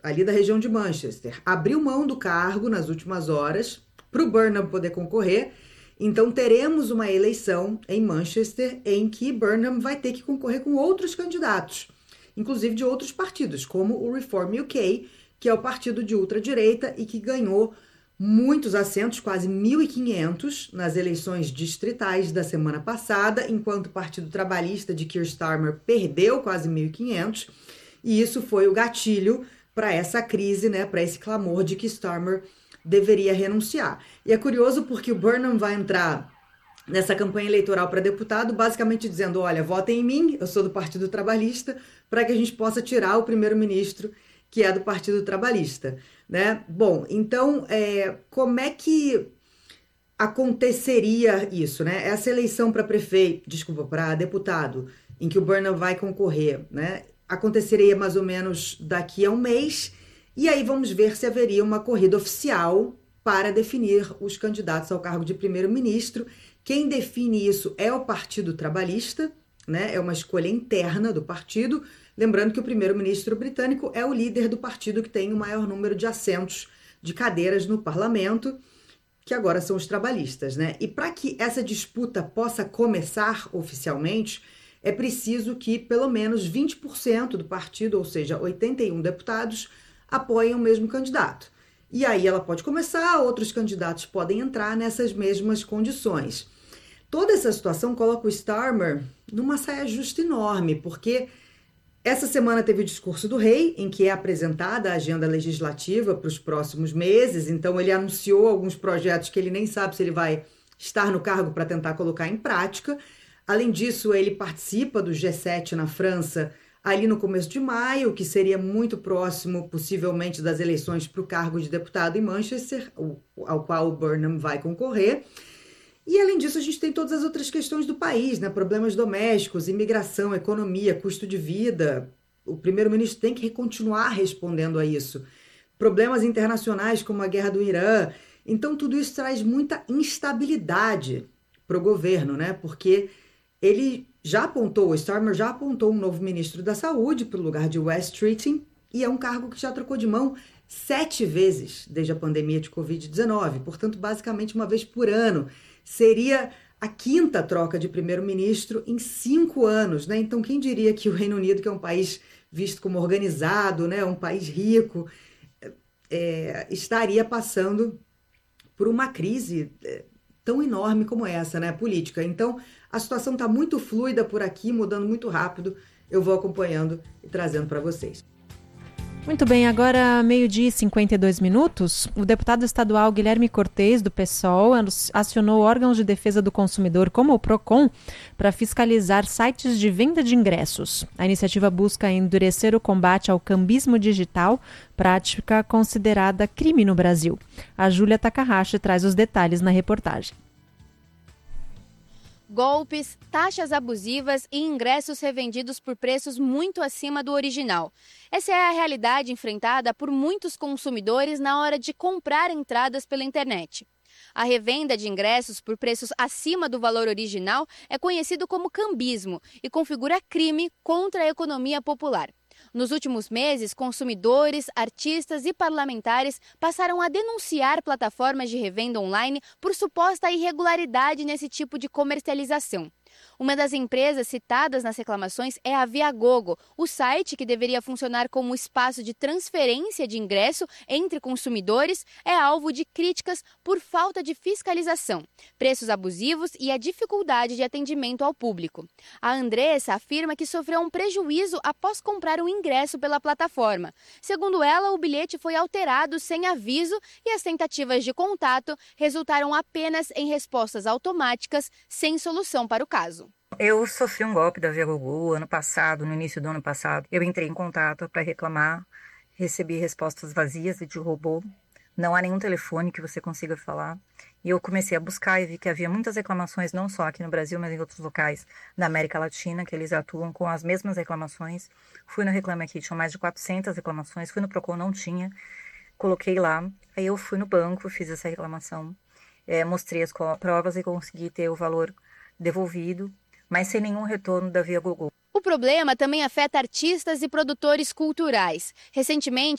ali da região de Manchester, abriu mão do cargo nas últimas horas para o Burnham poder concorrer. Então teremos uma eleição em Manchester em que Burnham vai ter que concorrer com outros candidatos, inclusive de outros partidos, como o Reform UK, que é o partido de ultradireita e que ganhou muitos assentos, quase 1.500, nas eleições distritais da semana passada, enquanto o Partido Trabalhista de Keir Starmer perdeu quase 1.500, e isso foi o gatilho para essa crise, né, para esse clamor de que Starmer deveria renunciar. E é curioso porque o Burnham vai entrar nessa campanha eleitoral para deputado, basicamente dizendo, olha, votem em mim, eu sou do Partido Trabalhista, para que a gente possa tirar o primeiro-ministro que é do Partido Trabalhista, né? Bom, então, como é que aconteceria isso, né? Essa eleição para deputado, em que o Burnham vai concorrer, né? Aconteceria mais ou menos daqui a um mês, e aí vamos ver se haveria uma corrida oficial para definir os candidatos ao cargo de primeiro-ministro. Quem define isso é o Partido Trabalhista, né? É uma escolha interna do partido. Lembrando que o primeiro-ministro britânico é o líder do partido que tem o maior número de assentos, de cadeiras no parlamento, que agora são os trabalhistas, né? E para que essa disputa possa começar oficialmente, é preciso que pelo menos 20% do partido, ou seja, 81 deputados, apoiem o mesmo candidato. E aí ela pode começar, outros candidatos podem entrar nessas mesmas condições. Toda essa situação coloca o Starmer numa saia justa enorme, porque essa semana teve o discurso do rei, em que é apresentada a agenda legislativa para os próximos meses. Então ele anunciou alguns projetos que ele nem sabe se ele vai estar no cargo para tentar colocar em prática. Além disso, ele participa do G7 na França ali no começo de maio, que seria muito próximo, possivelmente, das eleições para o cargo de deputado em Manchester, ao qual o Burnham vai concorrer. E, além disso, a gente tem todas as outras questões do país, né? Problemas domésticos, imigração, economia, custo de vida. O primeiro-ministro tem que continuar respondendo a isso. Problemas internacionais, como a guerra do Irã. Então, tudo isso traz muita instabilidade para o governo, né? Porque o Starmer já apontou um novo ministro da Saúde para o lugar de Wes Streeting, e é um cargo que já trocou de mão 7 vezes desde a pandemia de Covid-19, portanto, basicamente uma vez por ano. Seria a 5ª troca de primeiro-ministro em 5 anos, né? Então, quem diria que o Reino Unido, que é um país visto como organizado, né, um país rico, estaria passando por uma crise tão enorme como essa, né, política. Então, a situação está muito fluida por aqui, mudando muito rápido. Eu vou acompanhando e trazendo para vocês. Muito bem, agora 12h52, o deputado estadual Guilherme Cortes, do PSOL, acionou órgãos de defesa do consumidor, como o PROCON, para fiscalizar sites de venda de ingressos. A iniciativa busca endurecer o combate ao cambismo digital, prática considerada crime no Brasil. A Júlia Takahashi traz os detalhes na reportagem. Golpes, taxas abusivas e ingressos revendidos por preços muito acima do original. Essa é a realidade enfrentada por muitos consumidores na hora de comprar entradas pela internet. A revenda de ingressos por preços acima do valor original é conhecido como cambismo e configura crime contra a economia popular. Nos últimos meses, consumidores, artistas e parlamentares passaram a denunciar plataformas de revenda online por suposta irregularidade nesse tipo de comercialização. Uma das empresas citadas nas reclamações é a Viagogo, o site que deveria funcionar como espaço de transferência de ingresso entre consumidores é alvo de críticas por falta de fiscalização, preços abusivos e a dificuldade de atendimento ao público. A Andressa afirma que sofreu um prejuízo após comprar o ingresso pela plataforma. Segundo ela, o bilhete foi alterado sem aviso e as tentativas de contato resultaram apenas em respostas automáticas sem solução para o caso. Eu sofri um golpe da Viagogo ano passado, no início do ano passado. Eu entrei em contato para reclamar, recebi respostas vazias de robô. Não há nenhum telefone que você consiga falar. E eu comecei a buscar e vi que havia muitas reclamações, não só aqui no Brasil, mas em outros locais da América Latina, que eles atuam com as mesmas reclamações. Fui no Reclame Aqui, tinham mais de 400 reclamações. Fui no Procon, não tinha. Coloquei lá. Aí eu fui no banco, fiz essa reclamação. Mostrei as provas e consegui ter o valor devolvido, mas sem nenhum retorno da Viagogo. O problema também afeta artistas e produtores culturais. Recentemente,